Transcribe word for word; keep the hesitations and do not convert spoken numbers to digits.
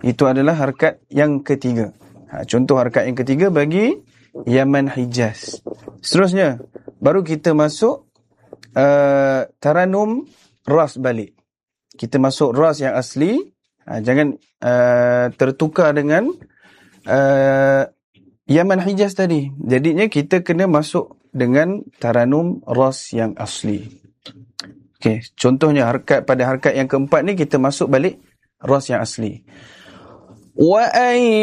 Itu adalah harakat yang ketiga. Ha, contoh harakat yang ketiga bagi Yaman Hijaz. Seterusnya, baru kita masuk uh, Taranum ras balik. Kita masuk ras yang asli. Ha, jangan uh, tertukar dengan uh, Yaman Hijaz tadi. Jadinya kita kena masuk dengan Taranum ras yang asli. Okey, contohnya harakat pada harakat yang keempat ni kita masuk balik ras yang asli. Wa